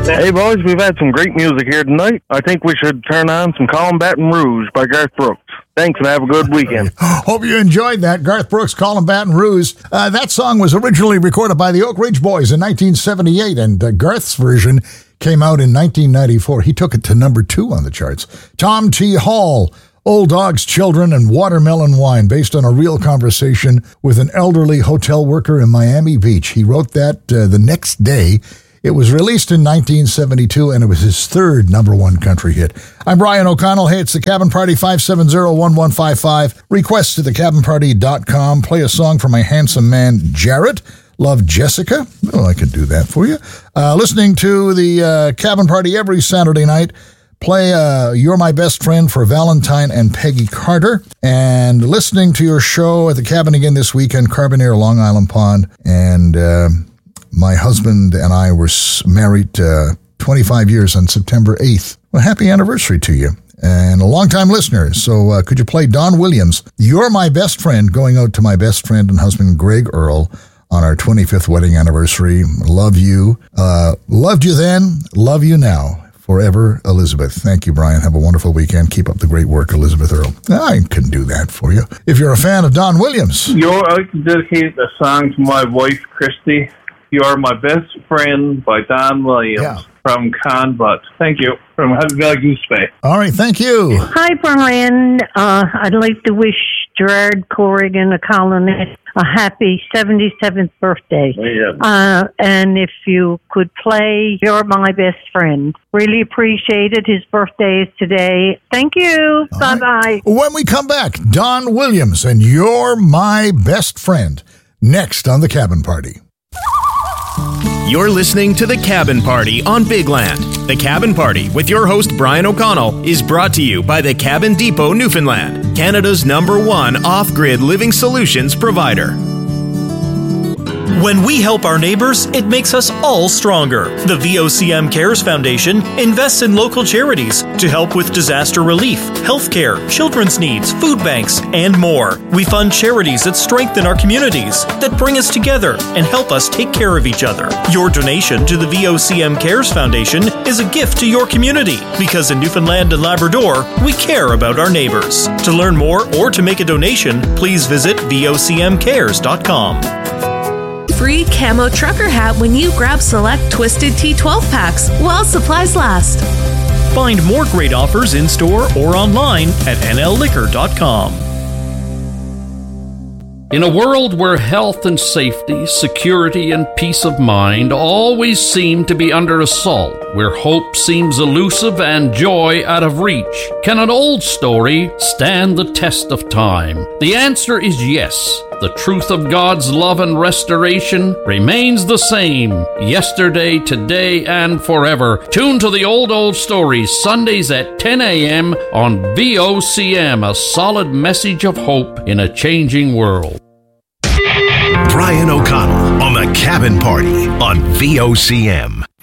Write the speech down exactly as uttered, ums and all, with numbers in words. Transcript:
Hey, boys, we've had some great music here tonight. I think we should turn on some Callin' Baton Rouge by Garth Brooks. Thanks, and have a good weekend. Hope you enjoyed that. Garth Brooks, Callin' Baton Rouge. Uh, that song was originally recorded by the Oak Ridge Boys in nineteen seventy-eight, and uh, Garth's version came out in nineteen ninety-four. He took it to number two on the charts. Tom T. Hall, Old Dogs, Children, and Watermelon Wine, based on a real conversation with an elderly hotel worker in Miami Beach. He wrote that uh, the next day. It was released in nineteen seventy-two, and it was his third number one country hit. I'm Brian O'Connell. Hey, it's the Cabin Party, five seven zero, one one five five. Request to the cabin party dot com. Play a song for my handsome man, Jarrett. Love, Jessica. Oh, I could do that for you. Uh, listening to the uh, Cabin Party every Saturday night. Play uh, You're My Best Friend for Valentine and Peggy Carter. And listening to your show at the cabin again this weekend, Carbonear, Long Island Pond. And... Uh, My husband and I were married uh, twenty-five years on September eighth. Well, happy anniversary to you. And a longtime listener. So uh, could you play Don Williams, You're My Best Friend, going out to my best friend and husband, Greg Earl, on our twenty-fifth wedding anniversary. Love you. Uh, loved you then. Love you now. Forever, Elizabeth. Thank you, Brian. Have a wonderful weekend. Keep up the great work, Elizabeth Earl. I can do that for you. If you're a fan of Don Williams. You're, I can dedicate the song to my wife, Christy. You're My Best Friend by Don Williams yeah. from Conbutt. Thank you. From Hudson Valley Goose Bay. All right, thank you. Hi, Brian. Uh, I'd like to wish Gerard Corrigan, a colonist, a happy seventy-seventh birthday. Yeah. Uh, and if you could play You're My Best Friend. Really appreciate it. His birthday is today. Thank you. All Bye-bye. Right. When we come back, Don Williams and You're My Best Friend. Next on The Cabin Party. You're listening to The Cabin Party on Big Land. The Cabin Party with your host Brian O'Connell is brought to you by the Cabin Depot Newfoundland, Canada's number one off-grid living solutions provider. When we help our neighbors, it makes us all stronger. The V O C M Cares Foundation invests in local charities to help with disaster relief, healthcare, children's needs, food banks, and more. We fund charities that strengthen our communities, that bring us together and help us take care of each other. Your donation to the V O C M Cares Foundation is a gift to your community, because in Newfoundland and Labrador, we care about our neighbors. To learn more or to make a donation, please visit V O C M cares dot com. Free camo trucker hat when you grab select Twisted Tea twelve packs while supplies last. Find more great offers in store or online at N L liquor dot com. In a world where health and safety, security and peace of mind always seem to be under assault, where hope seems elusive and joy out of reach, can an old story stand the test of time? The answer is yes. The truth of God's love and restoration remains the same, yesterday, today, and forever. Tune to the Old Old Stories, Sundays at ten a.m. on V O C M, a solid message of hope in a changing world. Brian O'Connell on The Cabin Party on V O C M.